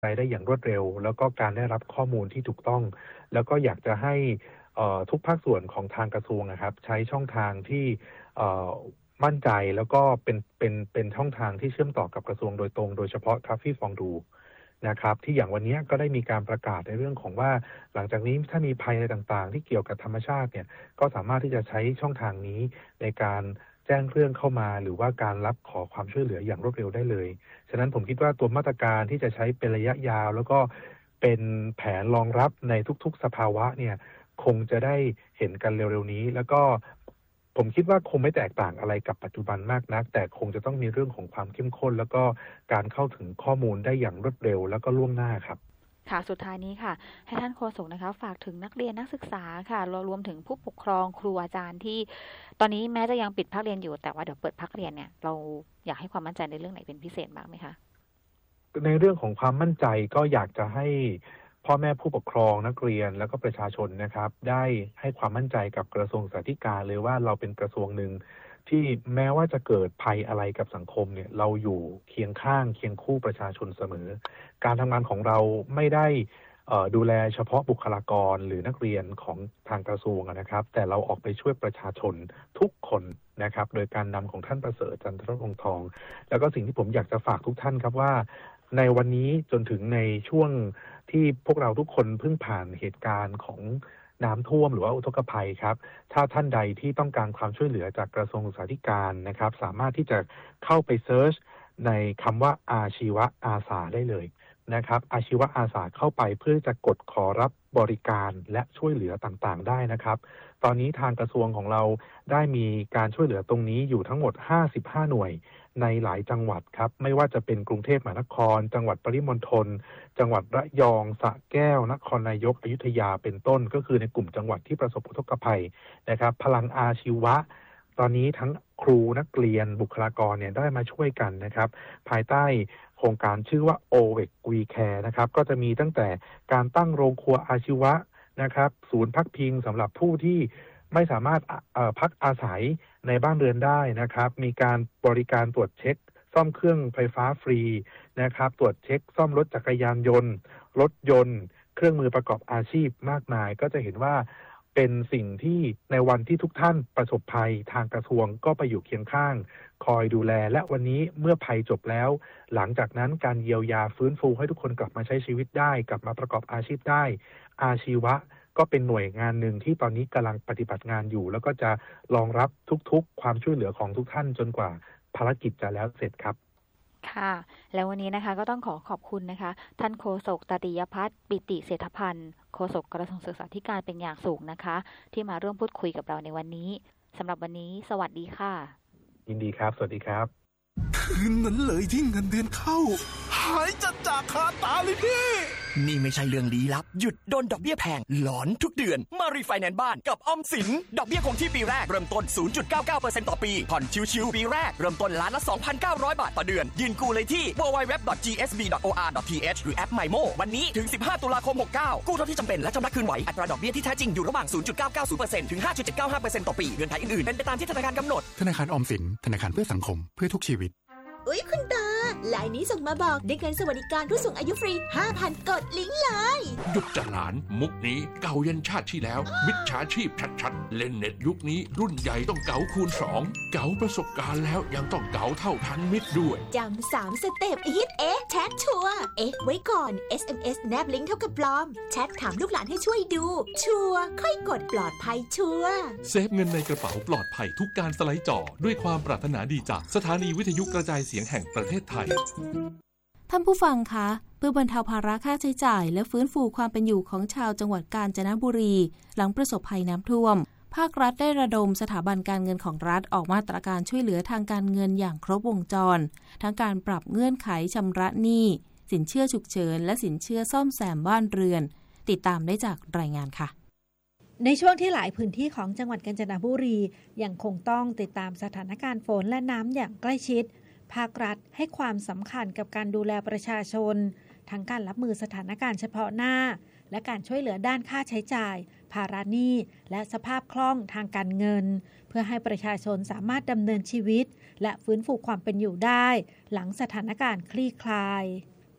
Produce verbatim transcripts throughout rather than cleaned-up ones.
ไปได้อย่างรวดเร็วแล้วก็การได้รับข้อมูลที่ถูกต้องแล้วก็อยากจะให้ทุกภาคส่วนของทางกระทรวงนะครับใช้ช่องทางที่มั่นใจแล้วก็เป็นเป็นเป็นช่องทางที่เชื่อมต่อกับกระทรวงโดยตรงโดยเฉพาะทัฟฟี่ฟองดูนะครับที่อย่างวันนี้ก็ได้มีการประกาศในเรื่องของว่าหลังจากนี้ถ้ามีภัยอะไรต่างๆที่เกี่ยวกับธรรมชาติเนี่ยก็สามารถที่จะใช้ช่องทางนี้ในการแจ้งเรื่องเข้ามาหรือว่าการรับขอความช่วยเหลืออย่างรวดเร็วได้เลยฉะนั้นผมคิดว่าตัวมาตรการที่จะใช้เป็นระยะยาวแล้วก็เป็นแผนรองรับในทุกๆสภาวะเนี่ยคงจะได้เห็นกันเร็วๆนี้แล้วก็ผมคิดว่าคงไม่แตกต่างอะไรกับปัจจุบันมากนักแต่คงจะต้องมีเรื่องของความเข้มข้นแล้วก็การเข้าถึงข้อมูลได้อย่างรวดเร็วแล้วก็ล่วงหน้าครับค่ะสุดท้ายนี้ค่ะให้ท่านโฆษกนะคะฝากถึงนักเรียนนักศึกษาค่ะรวมถึงผู้ปกครองครูอาจารย์ที่ตอนนี้แม้จะยังปิดภาคเรียนอยู่แต่ว่าเดี๋ยวเปิดภาคเรียนเนี่ยเราอยากให้ความมั่นใจในเรื่องไหนเป็นพิเศษบ้างไหมคะในเรื่องของความมั่นใจก็อยากจะให้พ่อแม่ผู้ปกครองนักเรียนแล้วก็ประชาชนนะครับได้ให้ความมั่นใจกับกระทรวงศึกษาธิการเลยว่าเราเป็นกระทรวงหนึ่งที่แม้ว่าจะเกิดภัยอะไรกับสังคมเนี่ยเราอยู่เคียงข้างเคียงคู่ประชาชนเสมอการทำงานของเราไม่ได้ดูแลเฉพาะบุคลากรหรือนักเรียนของทางกระทรวงนะครับแต่เราออกไปช่วยประชาชนทุกคนนะครับโดยการนำของท่านประเสริฐจันทรวงศ์ทองแล้วก็สิ่งที่ผมอยากจะฝากทุกท่านครับว่าในวันนี้จนถึงในช่วงที่พวกเราทุกคนเพิ่งผ่านเหตุการณ์ของน้ำท่วมหรือว่าอุทกภัยครับถ้าท่านใดที่ต้องการความช่วยเหลือจากกระทรวงศึกษาธิการนะครับสามารถที่จะเข้าไปเซิร์ชในคำว่าอาชีวะอาสาได้เลยนะครับอาชีวะอาสาเข้าไปเพื่อจะกดขอรับบริการและช่วยเหลือต่างๆได้นะครับตอนนี้ทางกระทรวงของเราได้มีการช่วยเหลือตรงนี้อยู่ทั้งหมดห้าสิบห้าหน่วยในหลายจังหวัดครับไม่ว่าจะเป็นกรุงเทพมหานครจังหวัดปริมณฑลจังหวัดระยองสระแก้วนครนายกอยุธยาเป็นต้นก็คือในกลุ่มจังหวัดที่ประสบอุทกภัยนะครับพลังอาชีวะตอนนี้ทั้งครูนักเรียนบุคลากรเนี่ยได้มาช่วยกันนะครับภายใต้โครงการชื่อว่า โอ วี อี We Care นะครับก็จะมีตั้งแต่การตั้งโรงครัวอาชีวะนะครับศูนย์พักพิงสำหรับผู้ที่ไม่สามารถพักอาศัยในบ้านเรือนได้นะครับมีการบริการตรวจเช็คซ่อมเครื่องไฟฟ้าฟรีนะครับตรวจเช็คซ่อมรถจักรยานยนต์รถยนต์เครื่องมือประกอบอาชีพมากมายก็จะเห็นว่าเป็นสิ่งที่ในวันที่ทุกท่านประสบภัยทางกระทรวงก็ไปอยู่เคียงข้างคอยดูแลและวันนี้เมื่อภัยจบแล้วหลังจากนั้นการเยียวยาฟื้นฟูให้ทุกคนกลับมาใช้ชีวิตได้กลับมาประกอบอาชีพได้อาชีวะก็เป็นหน่วยงานหนึ่งที่ตอนนี้กำลังปฏิบัติงานอยู่แล้วก็จะรองรับทุกๆความช่วยเหลือของทุกท่านจนกว่าภารกิจจะแล้วเสร็จครับค่ะแล้ววันนี้นะคะก็ต้องขอขอบคุณนะคะท่านโฆษกตติยพัฒน์ปิติเศรษฐพันธ์โฆษกกระทรวงศึกษาธิการเป็นอย่างสูงนะคะที่มาร่วมพูดคุยกับเราในวันนี้สำหรับวันนี้สวัสดีค่ะยินดีครับสวัสดีครับคืนนั้นเลยที่เงินเดือนเข้าหายจัดจากคาตาเลยพี่นี่ไม่ใช่เรื่องลี้ลับหยุดโดนดอกเบี้ยแพงหลอนทุกเดือนมารีไฟแนนซ์บ้านกับออมสินดอกเบี้ยคงที่ปีแรกเริ่มต้น ศูนย์จุดเก้าเก้าเปอร์เซ็นต์ ต่อปีผ่อนชิวๆปีแรกเริ่มต้นล้านละ สองพันเก้าร้อย บาทต่อเดือนยื่นกู้เลยที่ ดับเบิลยู ดับเบิลยู ดับเบิลยู ดอท จี เอส บี ดอท โอ อาร์ ดอท ที เอช หรือแอป MyMo วันนี้ถึงสิบห้าตุลาคมหกสิบเก้ากู้เท่าที่จำเป็นและชำระคืนไหวอัตราดอกเบี้ยที่แท้จริงอยู่ระหว่าง ศูนย์จุดเก้าเก้าศูนย์เปอร์เซ็นต์ ถึง ห้าจุดเจ็ดเก้าห้าเปอร์เซ็นต์ ต่อปีเงื่อนไขอื่นๆเป็นไปตามที่ธนาคารกำหนดธนาคารออมสินธนาคารเพื่อสังคมเพื่อทุกชีวิตอุ๊ยคุณตาไลน์นี้ส่งมาบอกได้เงินสวัสดิการผู้สูงอายุฟรี ห้าพัน กดลิงก์เลยหยุดจะหลานมุกนี้เก่ายันชาติที่แล้วมิจฉาชีพชัดๆเล่นเน็ตยุคนี้รุ่นใหญ่ต้องเก๋าคูณสองเก๋าประสบการณ์แล้วยังต้องเก๋าเท่าทันมิตรด้วยจำสามสเต็ปฮิตเอ๊ะแชทชัวร์เอ๊ะไว้ก่อน เอส เอ็ม เอส แนบลิงก์เท่ากับปลอมแชทถามลูกหลานให้ช่วยดูชัวร์ค่อยกดปลอดภัยชัวร์เซฟเงินในกระเป๋าปลอดภัยทุกการสไลด์จอด้วยความปรารถนาดีจากสถานีวิทยุกระจายเสียงแห่งประเทศไทยท่านผู้ฟังคะเพื่อบรรเทาภาระค่าใช้จ่ายและฟื้นฟูความเป็นอยู่ของชาวจังหวัดกาญจนบุรีหลังประสบภัยน้ำท่วมภาครัฐได้ระดมสถาบันการเงินของรัฐออกมาตรการช่วยเหลือทางการเงินอย่างครบวงจรทั้งการปรับเงื่อนไขชำระหนี้สินเชื่อฉุกเฉินและสินเชื่อซ่อมแซมบ้านเรือนติดตามได้จากรายงานค่ะในช่วงที่หลายพื้นที่ของจังหวัดกาญจนบุรียังคงต้องติดตามสถานการณ์ฝนและน้ำอย่างใกล้ชิดภาครัฐให้ความสำคัญกับการดูแลประชาชนทั้งการรับมือสถานการณ์เฉพาะหน้าและการช่วยเหลือด้านค่าใช้จ่ายภาระหนี้และสภาพคล่องทางการเงินเพื่อให้ประชาชนสามารถดำเนินชีวิตและฟื้นฟูความเป็นอยู่ได้หลังสถานการณ์คลี่คลาย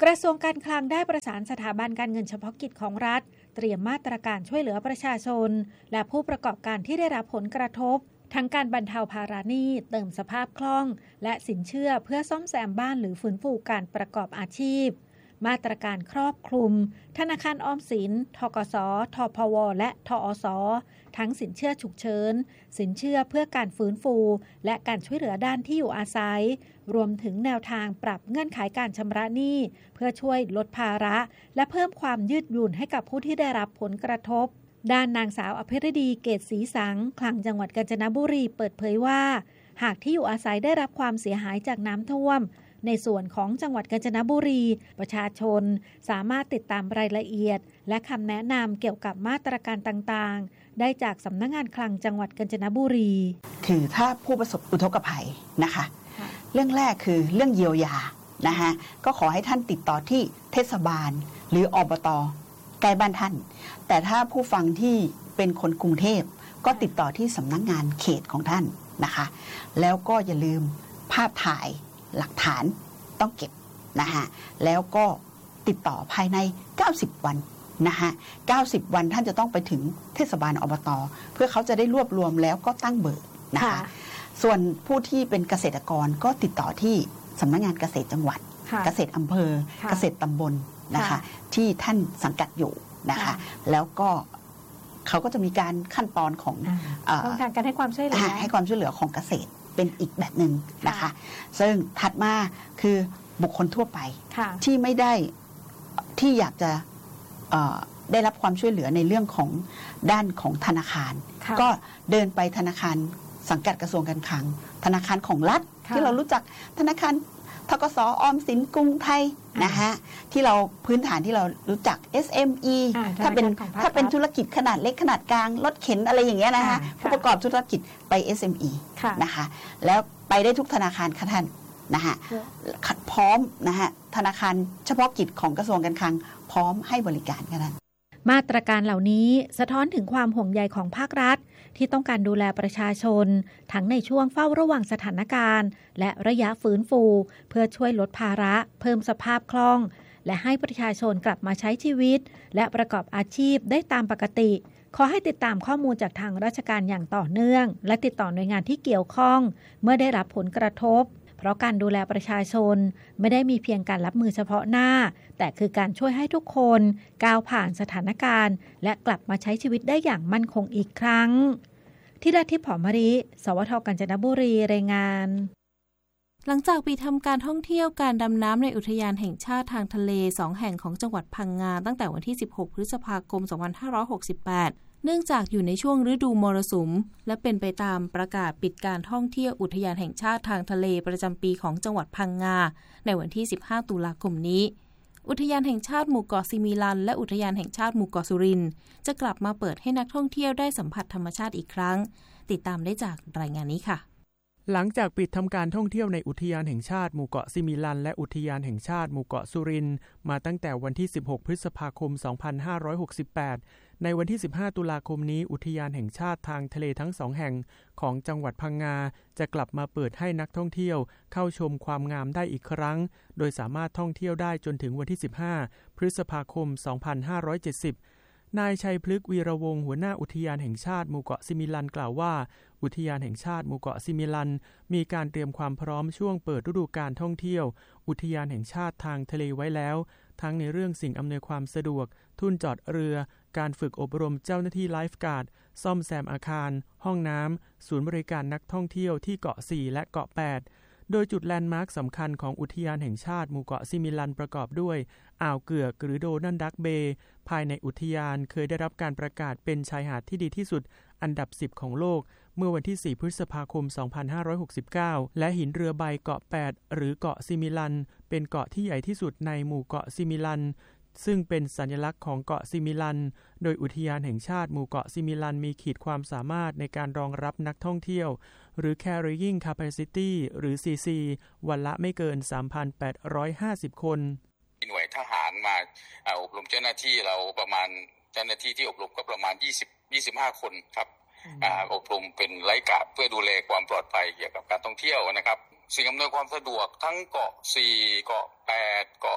กระทรวงการคลังได้ประสานสถาบันการเงินเฉพาะกิจของรัฐเตรียมมาตรการช่วยเหลือประชาชนและผู้ประกอบการที่ได้รับผลกระทบทั้งการบรรเทาภาระหนี้เติมสภาพคล่องและสินเชื่อเพื่อซ่อมแซมบ้านหรือฟื้นฟูการประกอบอาชีพมาตรการครอบคลุมธนาคารออมสินธกสธพวและทอสทั้งสินเชื่อฉุกเฉินสินเชื่อเพื่อการฟื้นฟูและการช่วยเหลือด้านที่อยู่อาศัยรวมถึงแนวทางปรับเงื่อนไขการชำระหนี้เพื่อช่วยลดภาระและเพิ่มความยืดหยุ่นให้กับผู้ที่ได้รับผลกระทบด้านนางสาวอภิรดีเกตศรีสังคลังจังหวัดกาญจนบุรีเปิดเผยว่าหากที่อยู่อาศัยได้รับความเสียหายจากน้ำท่วมในส่วนของจังหวัดกาญจนบุรีประชาชนสามารถติดตามรายละเอียดและคำแนะนำเกี่ยวกับมาตรการต่างๆได้จากสำนักงานคลังจังหวัดกาญจนบุรีคือถ้าผู้ประสบอุทกภัยนะคะเรื่องแรกคือเรื่องเยียวยานะคะก็ขอให้ท่านติดต่อที่เทศบาลหรืออบต.ใกล้บ้านท่านแต่ถ้าผู้ฟังที่เป็นคนกรุงเทพก็ติดต่อที่สำนักงานเขตของท่านนะคะแล้วก็อย่าลืมภาพถ่ายหลักฐานต้องเก็บนะคะแล้วก็ติดต่อภายในเก้าสิบวันนะคะเก้าสิบวันท่านจะต้องไปถึงเทศบาลอบต.เพื่อเขาจะได้รวบรวมแล้วก็ตั้งเบอร์นะคะส่วนผู้ที่เป็นเกษตรกรก็ติดต่อที่สำนักงานเกษตรจังหวัดเกษตรอำเภอเกษตรตำบลนะคะที่ท่านสังกัดอยู่นะคะแล้วก็เขาก็จะมีการขั้นตอนของช่องทางการให้ความช่วยเหลือให้ความช่วยเหลือของเกษตรเป็นอีกแบบหนึ่งนะคะซึ่งถัดมาคือบุคคลทั่วไปที่ไม่ได้ที่อยากจะได้รับความช่วยเหลือในเรื่องของด้านของธนาคารก็เดินไปธนาคารสังกัดกระทรวงการคลังธนาคารของรัฐที่เรารู้จักธนาคารธกสออมสินกรุงไทยนะคะที่เราพื้นฐานที่เรารู้จัก เอส เอ็ม อี ถ้าเป็นถ้าเป็นธุรกิจขนาดเล็กขนาดกลางรถเข็นอะไรอย่างเงี้ยนะคะผู้ประกอบธุรกิจไป เอส เอ็ม อี นะคะแล้วไปได้ทุกธนาคารค่ะท่านนะคะพร้อมนะคะธนาคารเฉพาะกิจของกระทรวงการคลังพร้อมให้บริการค่ะท่านมาตรการเหล่านี้สะท้อนถึงความห่วงใยของภาครัฐที่ต้องการดูแลประชาชนทั้งในช่วงเฝ้าระวังสถานการณ์และระยะฟื้นฟูเพื่อช่วยลดภาระเพิ่มสภาพคล่องและให้ประชาชนกลับมาใช้ชีวิตและประกอบอาชีพได้ตามปกติขอให้ติดตามข้อมูลจากทางราชการอย่างต่อเนื่องและติดต่อหน่วยงานที่เกี่ยวข้องเมื่อได้รับผลกระทบเพราะการดูแลประชาชนไม่ได้มีเพียงการรับมือเฉพาะหน้าแต่คือการช่วยให้ทุกคนก้าวผ่านสถานการณ์และกลับมาใช้ชีวิตได้อย่างมั่นคงอีกครั้งที่ราทิพย์ผอมริสวท.กาญจนบุรีรายงานหลังจากปิดทำการท่องเที่ยวการดำน้ำในอุทยานแห่งชาติทางทะเลสองแห่งของจังหวัดพังงาตั้งแต่วันที่สิบหกพฤษภาคมสองพันห้าร้อยหกสิบแปดเนื่องจากอยู่ในช่วงฤดูมรสุมและเป็นไปตามประกาศปิดการท่องเที่ยวอุทยานแห่งชาติทางทะเลประจำปีของจังหวัดพังงาในวันที่สิบห้าตุลาคมนี้อุทยานแห่งชาติหมู่เกาะซิมิลันและอุทยานแห่งชาติหมู่เกาะสุรินทร์จะกลับมาเปิดให้นักท่องเที่ยวได้สัมผัสธรรมชาติอีกครั้งติดตามได้จากรายงานนี้ค่ะหลังจากปิดทำการท่องเที่ยวในอุทยานแห่งชาติหมู่เกาะซิมิลันและอุทยานแห่งชาติหมู่เกาะสุรินทร์มาตั้งแต่วันที่สิบหกพฤษภาคมสองพันห้าร้อยหกสิบแปดในวันที่สิบห้าตุลาคมนี้อุทยานแห่งชาติทางทะเลทั้งสองแห่งของจังหวัดพังงาจะกลับมาเปิดให้นักท่องเที่ยวเข้าชมความงามได้อีกครั้งโดยสามารถท่องเที่ยวได้จนถึงวันที่สิบห้าพฤษภาคมสองพันห้าร้อยเจ็ดสิบนายชัยพฤกษ์วีระวงศ์หัวหน้าอุทยานแห่งชาติหมู่เกาะซิมิลันกล่าวว่าอุทยานแห่งชาติหมู่เกาะซิมิลันมีการเตรียมความพร้อมช่วงเปิดฤดูกาลท่องเที่ยวอุทยานแห่งชาติทางทะเลไว้แล้วทั้งในเรื่องสิ่งอำนวยความสะดวกทุ่นจอดเรือการฝึกอบรมเจ้าหน้าที่ไลฟ์การ์ดซ่อมแซมอาคารห้องน้ำศูนย์บริการนักท่องเที่ยวที่เกาะสี่และเกาะแปดโดยจุดแลนด์มาร์คสำคัญของอุทยานแห่งชาติหมู่เกาะซิมิลันประกอบด้วยอ่าวเกือกหรือโดนัลด์ดักเบย์ภายในอุทยานเคยได้รับการประกาศเป็นชายหาดที่ดีที่สุดอันดับสิบของโลกเมื่อวันที่สี่พฤษภาคมสองพันห้าร้อยหกสิบเก้าและหินเรือใบเกาะแปดหรือเกาะซิมิลันเป็นเกาะที่ใหญ่ที่สุดในหมู่เกาะซิมิลันซึ่งเป็นสัญลักษณ์ของเกาะซิมิลันโดยอุทยานแห่งชาติหมู่เกาะซิมิลันมีขีดความสามารถในการรองรับนักท่องเที่ยวหรือ Carrying Capacity หรือ ซี ซี วันละไม่เกิน สามพันแปดร้อยห้าสิบ คนหน่วยทหารมาอบรมเจ้าหน้าที่เราประมาณเจ้าหน้าที่ที่อบรมก็ประมาณยี่สิบ ยี่สิบห้าคนครับอบรมเป็นไลฟ์การ์ดเพื่อดูแลความปลอดภัยเกี่ยวกับการท่องเที่ยวนะครับสิ่งอำนวยความสะดวกทั้งเกาะสี่เกาะแปดเกาะ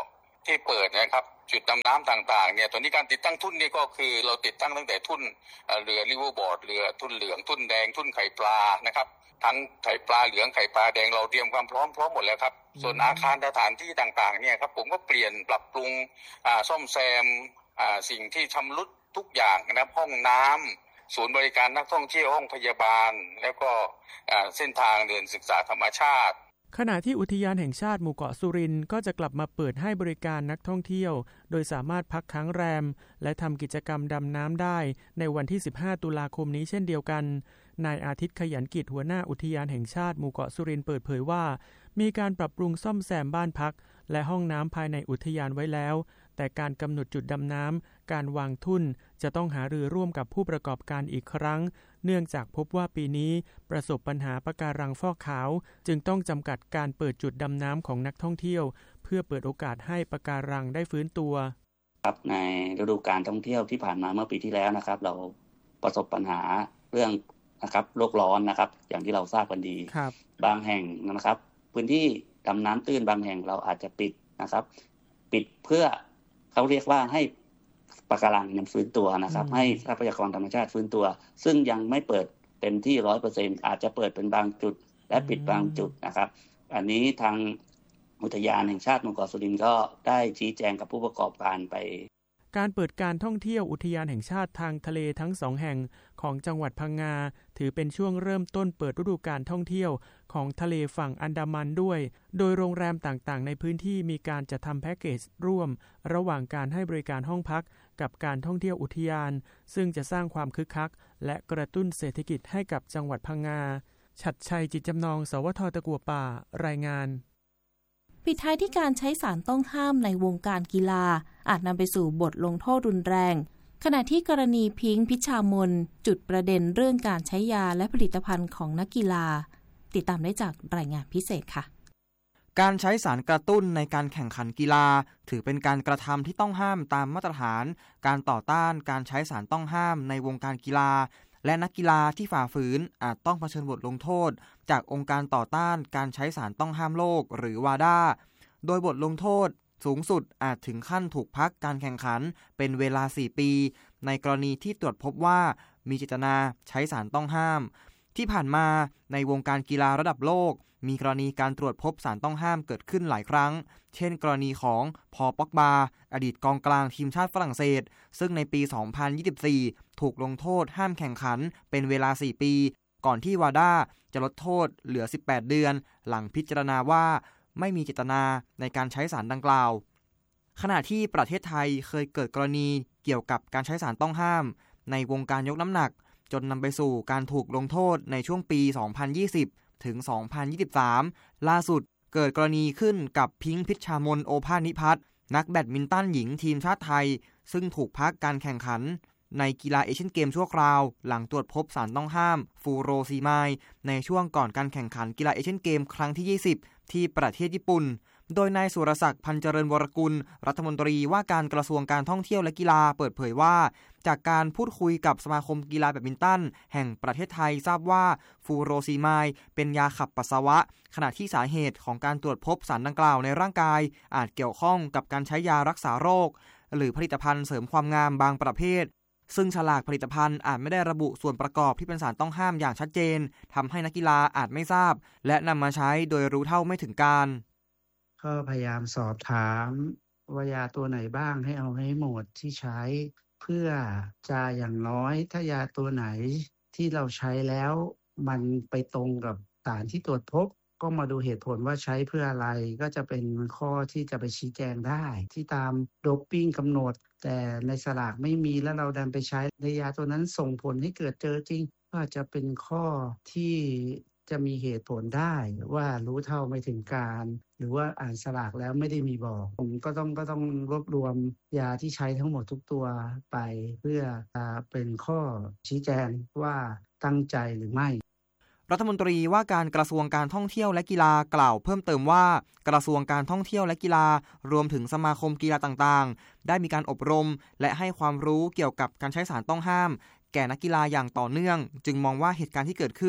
ที่เปิดนะครับจุดดำน้ำต่างๆเนี่ยตอนนี้การติดตั้งทุ่นนี่ก็คือเราติดตั้งตั้งแต่ทุ่นเรือริเวอร์บอร์ดเรือทุ่นเหลืองทุ่นแดงทุ่นไข่ปลานะครับทั้งไข่ปลาเหลืองไข่ปลาแดงเราเตรียมความพร้อมพร้อมหมดแล้วครับส่วนอาคารสถานที่ต่างๆเนี่ยครับผมก็เปลี่ยนปรับปรุงซ่อมแซมสิ่งที่ชำรุดทุกอย่างนะครับห้องน้ำศูนย์บริการนักท่องเที่ยวห้องพยาบาลแล้วก็เส้นทางเดินศึกษาธรรมชาติขณะที่อุทยานแห่งชาติหมู่เกาะสุรินทร์ก็จะกลับมาเปิดให้บริการนักท่องเที่ยวโดยสามารถพักค้างแรมและทำกิจกรรมดำน้ำได้ในวันที่สิบห้าตุลาคมนี้เช่นเดียวกันนายอาทิตย์ขยันกิจหัวหน้าอุทยานแห่งชาติหมู่เกาะสุรินทร์เปิดเผยว่ามีการปรับปรุงซ่อมแซมบ้านพักและห้องน้ำภายในอุทยานไว้แล้วแต่การกำหนดจุดดำน้ำการวางทุ่นจะต้องหารือร่วมกับผู้ประกอบการอีกครั้งเนื่องจากพบว่าปีนี้ประสบปัญหาปะการังฟอกขาวจึงต้องจำกัดการเปิดจุดดำน้ำของนักท่องเที่ยวเพื่อเปิดโอกาสให้ปะการังได้ฟื้นตัวครับในฤดูกาลท่องเที่ยวที่ผ่านมาเมื่อปีที่แล้วนะครับเราประสบปัญหาเรื่องนะครับโลกร้อนนะครับอย่างที่เราทราบกันดีบางแห่งนะครับพื้นที่ดำน้ำตื้นบางแห่งเราอาจจะปิดนะครับปิดเพื่อเขาเรียกว่าให้ปะการังมันฟื้นตัวนะครับให้ทรัพยากรธรรมชาติฟื้นตัวซึ่งยังไม่เปิดเต็มที่ ร้อยเปอร์เซ็นต์ อาจจะเปิดเป็นบางจุดและปิดบางจุดนะครับอันนี้ทางอุทยานแห่งชาติหมู่เกาะสุรินทร์ก็ได้ชี้แจงกับผู้ประกอบการไปการเปิดการท่องเที่ยวอุทยานแห่งชาติทางทะเลทั้งสองแห่งของจังหวัดพังงาถือเป็นช่วงเริ่มต้นเปิดฤดูกาลท่องเที่ยวของทะเลฝั่งอันดามันด้วยโดยโรงแรมต่างๆในพื้นที่มีการจัดทำแพ็กเกจร่วมระหว่างการให้บริการห้องพักกับการท่องเที่ยวอุทยานซึ่งจะสร้างความคึกคักและกระตุ้นเศรษฐกิจให้กับจังหวัดพังงาฉัตรชัยจิตจำนองสวทตะกั่วป่ารายงานปิดท้ายที่การใช้สารต้องห้ามในวงการกีฬาอาจนำไปสู่บทลงโทษรุนแรงขณะที่กรณีพิงค์พิชามนจุดประเด็นเรื่องการใช้ยาและผลิตภัณฑ์ของนักกีฬาติดตามได้จากรายงานพิเศษค่ะการใช้สารกระตุ้นในการแข่งขันกีฬาถือเป็นการกระทำที่ต้องห้ามตามมาตรฐานการต่อต้านการใช้สารต้องห้ามในวงการกีฬาและนักกีฬาที่ฝ่าฝืนอาจต้องเผชิญบทลงโทษจากองค์การต่อต้านการใช้สารต้องห้ามโลกหรือวาดาโดยบทลงโทษสูงสุดอาจถึงขั้นถูกพักการแข่งขันเป็นเวลาสี่ปีในกรณีที่ตรวจพบว่ามีเจตนาใช้สารต้องห้ามที่ผ่านมาในวงการกีฬาระดับโลกมีกรณีการตรวจพบสารต้องห้ามเกิดขึ้นหลายครั้งเช่นกรณีของพอล ป็อกบาอดีตกองกลางทีมชาติฝรั่งเศสซึ่งในปี สองพันยี่สิบสี่ ถูกลงโทษห้ามแข่งขันเป็นเวลาสี่ปีก่อนที่วาดาจะลดโทษเหลือสิบแปดเดือนหลังพิจารณาว่าไม่มีเจตนาในการใช้สารดังกล่าวขณะที่ประเทศไทยเคยเกิดกรณีเกี่ยวกับการใช้สารต้องห้ามในวงการยกน้ำหนักจนนำไปสู่การถูกลงโทษในช่วงปี สองพันยี่สิบ ถึง สองพันยี่สิบสาม ล่าสุดเกิดกรณีขึ้นกับพิงค์พิชามนโอภาสนิพัฒน์นักแบดมินตันหญิงทีมชาติไทยซึ่งถูกพักการแข่งขันในกีฬาเอเชียนเกมชั่วคราวหลังตรวจพบสารต้องห้ามฟูโรซีไมด์ในช่วงก่อนการแข่งขันกีฬาเอเชียนเกมครั้งที่ยี่สิบที่ประเทศญี่ปุ่นโดยนายสุรศักดิ์พันเจริญวรกุลรัฐมนตรีว่าการกระทรวงการท่องเที่ยวและกีฬาเปิดเผยว่าจากการพูดคุยกับสมาคมกีฬาแบดมินตันแห่งประเทศไทยทราบว่าฟูโรซีไมด์เป็นยาขับปัสสาวะขณะที่สาเหตุของการตรวจพบสารดังกล่าวในร่างกายอาจเกี่ยวข้องกับการใช้ยารักษาโรคหรือผลิตภัณฑ์เสริมความงามบางประเภทซึ่งฉลากผลิตภัณฑ์อาจไม่ได้ระบุส่วนประกอบที่เป็นสารต้องห้ามอย่างชัดเจนทำให้นักกีฬาอาจไม่ทราบและนำมาใช้โดยรู้เท่าไม่ถึงการก็พยายามสอบถามว่ายาตัวไหนบ้างให้เอาให้หมดที่ใช้เพื่อจะอย่างน้อยถ้ายาตัวไหนที่เราใช้แล้วมันไปตรงกับสารที่ตรวจพบก็มาดูเหตุผลว่าใช้เพื่ออะไรก็จะเป็นข้อที่จะไปชี้แจงได้ที่ตามโดปปิ้งกำหนดแต่ในสลากไม่มีแล้วเราดันไปใช้ในยาตัวนั้นส่งผลให้เกิดเจอจริงก็จะเป็นข้อที่จะมีเหตุผลได้ว่ารู้เท่าไม่ถึงการหรือว่าอ่านสลากแล้วไม่ได้มีบอกผมก็ต้องก็ต้องรวบรวมยาที่ใช้ทั้งหมดทุกตัวไปเพื่อเป็นข้อชี้แจงว่าตั้งใจหรือไม่รัฐมนตรีว่าการกระทรวงการท่องเที่ยวและกีฬากล่าวเพิ่มเติมว่ากระทรวงการท่องเที่ยวและกีฬารวมถึงสมาคมกีฬาต่างๆได้มีการอบรมและให้ความรู้เกี่ยวกับการใช้สารต้องห้ามแก่นักกีฬาอย่างต่อเนื่องจึงมองว่าเหตุการณ์ที่เกิดขึ้น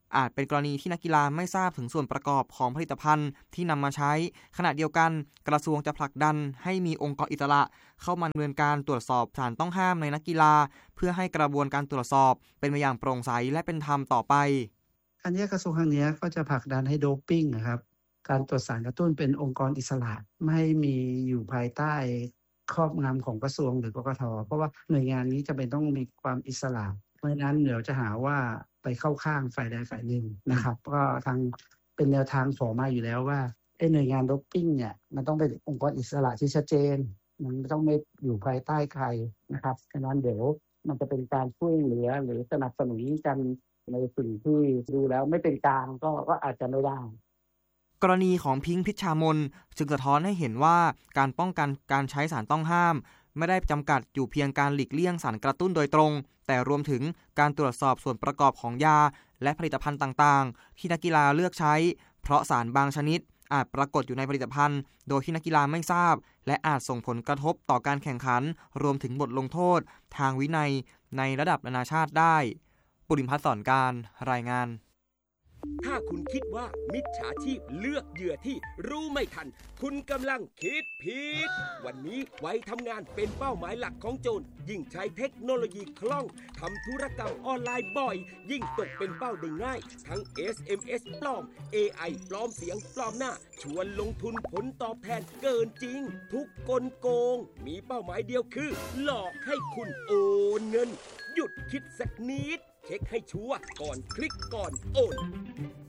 อาจเป็นกรณีที่นักกีฬาไม่ทราบถึงส่วนประกอบของผลิตภัณฑ์ที่นำมาใช้ขณะเดียวกันกระทรวงจะผลักดันให้มีองค์กรอิสระเข้ามาดำเนินการตรวจสอบสารต้องห้ามในนักกีฬาเพื่อให้กระบวนการตรวจสอบเป็นไปอย่างโปร่งใสและเป็นธรรมต่อไปอันนี้กระทรวงทางนี้ก็จะผลักดันให้โดปปิ้งนะครับการตรวจสารกระตุ้นเป็นองค์กรอิสระไม่มีอยู่ภายใต้ครอบงำของกระทรวงหรือกกท.เพราะว่าหน่วยงานนี้จะเป็นต้องมีความอิสระเพราะฉะนั้นเดี๋ยวจะหาว่าไปเข้าข้างฝ่ายใดฝ่ายหนึ่งนะครับก็ทางเป็นแนวทางขอมาอยู่แล้วว่าไอ้หน่วยงานโดปปิ้งเนี่ยมันต้องเป็นองค์กรอิสระที่ชัดเจนมันไม่ต้องไม่อยู่ภายใต้ใครนะครับฉะนั้นเดี๋ยวมันจะเป็นการช่วยเหลือหรือสนับสนุนกันในสิ่งที่ดูแล้วไม่เป็นกลางก็ก็อาจจะไม่ได้กรณีของพิงค์พิชชามนจึงสะท้อนให้เห็นว่าการป้องกันการใช้สารต้องห้ามไม่ได้จำกัดอยู่เพียงการหลีกเลี่ยงสารกระตุ้นโดยตรงแต่รวมถึงการตรวจสอบส่วนประกอบของยาและผลิตภัณฑ์ต่างๆที่นักกีฬาเลือกใช้เพราะสารบางชนิดอาจปรากฏอยู่ในผลิตภัณฑ์โดยที่นักกีฬาไม่ทราบและอาจส่งผลกระทบต่อการแข่งขันรวมถึงบทลงโทษทางวินัยในระดับนานาชาติได้ปุริมพัฒน์สอนการรายงานถ้าคุณคิดว่ามิจฉาชีพเลือกเหยื่อที่รู้ไม่ทันคุณกำลังคิดผิดวันนี้ไว้ทำงานเป็นเป้าหมายหลักของโจรยิ่งใช้เทคโนโลยีคล่องทำธุรกรรมออนไลน์บ่อยยิ่งตกเป็นเป้าได้ง่ายทั้ง เอส เอ็ม เอส ปลอม เอ ไอ ปลอมเสียงปลอมหน้าชวนลงทุนผลตอบแทนเกินจริงทุกกลโกงมีเป้าหมายเดียวคือหลอกให้คุณโอนเงินหยุดคิดสักนิดเช็คให้ชัวร์ก่อนคลิกก่อนโอน